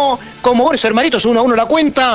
Cabrero, como buenos hermanitos, 1-1 la cuenta.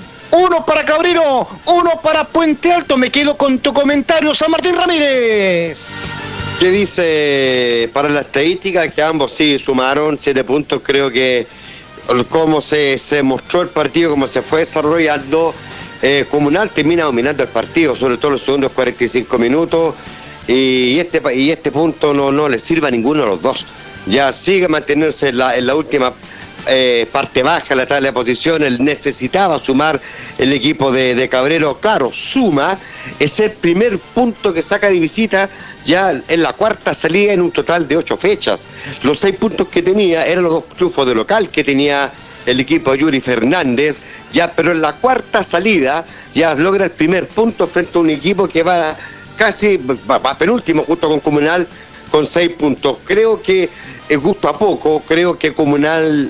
1 para Cabrero, 1 para Puente Alto. Me quedo con tu comentario, San Martín Ramírez. ¿Qué dice para la estadística? Que ambos sí sumaron 7 puntos. Creo que cómo se mostró el partido, cómo se fue desarrollando, Comunal termina dominando el partido, sobre todo los segundos 45 minutos, y este punto no le sirve a ninguno de los dos. Ya sigue mantenerse en la última parte baja de la tabla de posiciones. Necesitaba sumar el equipo de Cabrero. Claro, suma, es el primer punto que saca de visita ya en la cuarta salida en un total de 8 fechas. Los 6 puntos que tenía eran los 2 triunfos de local que tenía el equipo de Yuri Fernández, ya, pero en la cuarta salida ya logra el primer punto frente a un equipo que va casi va penúltimo junto con Comunal con 6 puntos. Creo que es gusto a poco, creo que Comunal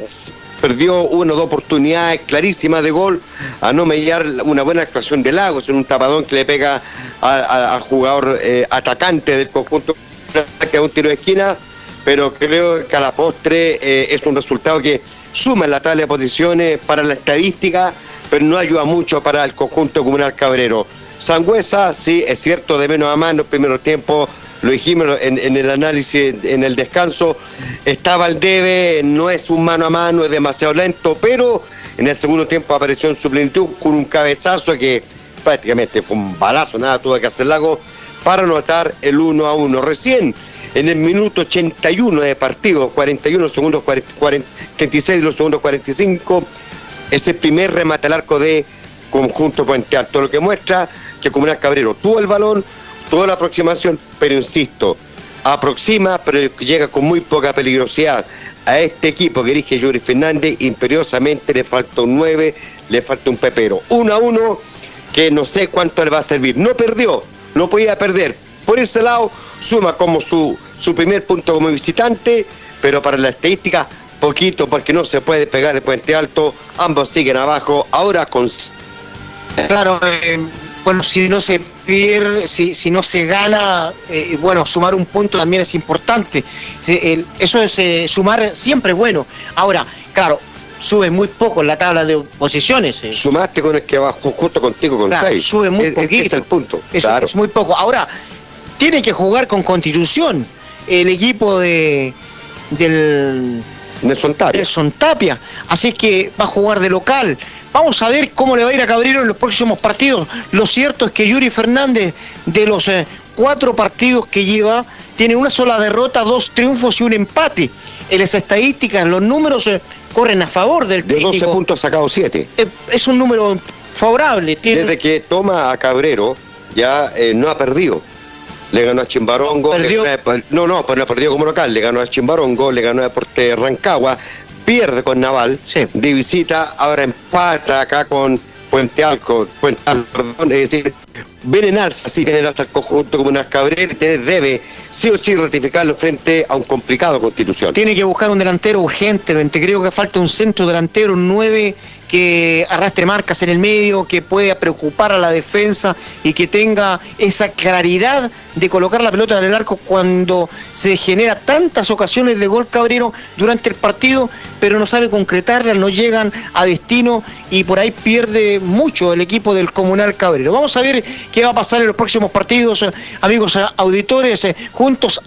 perdió 1 o 2 oportunidades clarísimas de gol, a no mediar una buena actuación de Lagos en un tapadón que le pega al jugador atacante del conjunto, que es un tiro de esquina, pero creo que a la postre es un resultado que suma en la tabla de posiciones para la estadística, pero no ayuda mucho para el conjunto Comunal Cabrero. Sangüesa, sí, es cierto, de menos a más en los primeros tiempos, lo dijimos en el análisis, en el descanso, estaba al debe, no es un mano a mano, es demasiado lento, pero en el segundo tiempo apareció en su plenitud con un cabezazo que prácticamente fue un balazo, nada tuvo que hacer Lago para anotar el 1-1. Recién en el minuto 81 de partido, 41 segundos, 36 de los segundos 45, ese primer remate al arco de conjunto Puente Alto, lo que muestra que Comunal Cabrero tuvo el balón, toda la aproximación, pero insisto, aproxima, pero llega con muy poca peligrosidad a este equipo que dirige Yuri Fernández. Imperiosamente le falta un 9, le falta un pepero. 1-1, que no sé cuánto le va a servir. No perdió, no podía perder. Por ese lado, suma como su primer punto como visitante, pero para la estadística, poquito, porque no se puede pegar de Puente Alto. Ambos siguen abajo, ahora con... Claro, bueno, si no se pierde, si no se gana, bueno, sumar un punto también es importante. Eso es sumar siempre es bueno. Ahora, claro, sube muy poco en la tabla de posiciones. Sumaste con el que va justo contigo con 6. Claro, sube muy poquito. Ese es el punto. Claro. Es muy poco. Ahora, tiene que jugar con Constitución el equipo de Nelson Tapia. Así es que va a jugar de local. Vamos a ver cómo le va a ir a Cabrero en los próximos partidos. Lo cierto es que Yuri Fernández, de los 4 partidos que lleva, tiene una sola derrota, 2 triunfos y un empate. En las estadísticas, los números corren a favor del técnico. De 12 puntos sacado 7. Es un número favorable. Desde que toma a Cabrero, ya no ha perdido. Le ganó a Chimbarongo. No perdió como local. Le ganó a Chimbarongo, le ganó a Deportes Rancagua. Pierde con Naval, sí, de visita, ahora empata acá con Puente Alto, perdón, es decir, ven en alza, sí, viene en alza el conjunto Comunal Cabrero, que debe sí o sí ratificarlo frente a un complicado Constitución. Tiene que buscar un delantero urgentemente, creo que falta un centro delantero, un 9 que arrastre marcas en el medio, que pueda preocupar a la defensa y que tenga esa claridad de colocar la pelota en el arco cuando se genera tantas ocasiones de gol Cabrero durante el partido, pero no sabe concretarlas, no llegan a destino y por ahí pierde mucho el equipo del Comunal Cabrero. Vamos a ver qué va a pasar en los próximos partidos, amigos auditores, juntos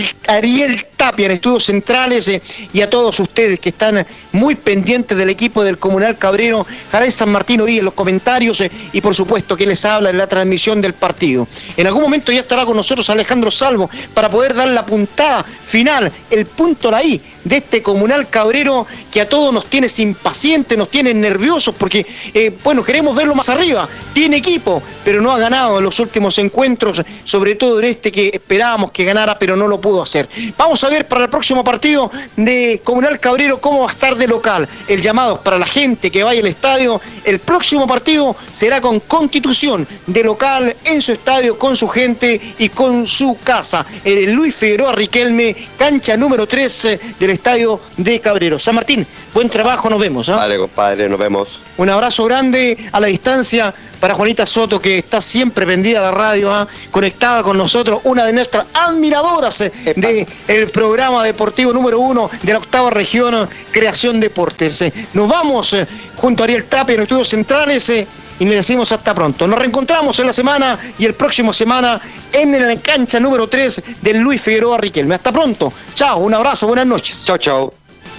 Ariel Tapia en Estudios Centrales y a todos ustedes que están muy pendientes del equipo del Comunal Cabrero, Jared San Martín hoy en los comentarios y por supuesto que les habla en la transmisión del partido. En algún momento ya estará con nosotros Alejandro Salvo para poder dar la puntada final, el punto la I de este Comunal Cabrero que a todos nos tiene impacientes, nos tiene nerviosos porque, bueno, queremos verlo más arriba. Tiene equipo, pero no ha ganado en los últimos encuentros, sobre todo en este que esperábamos que ganara, pero no lo pudo hacer. Vamos a ver para el próximo partido de Comunal Cabrero cómo va a estar de local. El llamado para la gente que vaya al estadio. El próximo partido será con Constitución, de local, en su estadio, con su gente y con su casa. El Luis Figueroa Riquelme, cancha número 3 del del estadio de Cabrero. San Martín, buen trabajo, nos vemos. Vale, compadre, nos vemos. Un abrazo grande a la distancia para Juanita Soto, que está siempre prendida a la radio, conectada con nosotros, una de nuestras admiradoras del programa deportivo número 1 de la 8ª región, Creación Deportes. Nos vamos junto a Ariel Tapia en los estudios centrales y le decimos hasta pronto. Nos reencontramos en la semana y el próximo semana en la cancha número 3 del Luis Figueroa Riquelme. Hasta pronto. Chao, un abrazo, buenas noches. Chao, chao.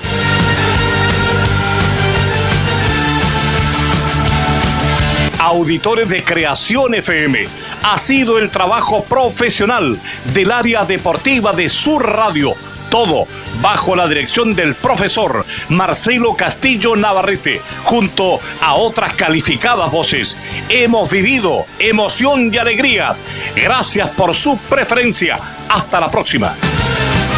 Auditores de Creación FM, ha sido el trabajo profesional del área deportiva de Sur Radio. Todo bajo la dirección del profesor Marcelo Castillo Navarrete, junto a otras calificadas voces. Hemos vivido emoción y alegrías. Gracias por su preferencia. Hasta la próxima.